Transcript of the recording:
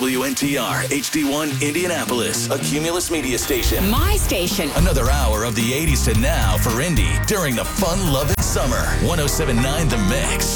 WNTR HD1 Indianapolis, a Cumulus media station. My station. Another hour of the 80s to now for Indy during the fun-loving summer. 107.9 The Mix.